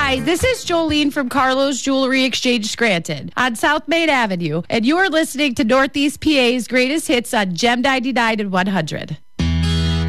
Hi, this is Jolene from Carlos Jewelry Exchange Scranton on South Main Avenue, and you are listening to Northeast PA's greatest hits on Gem 99 and 100.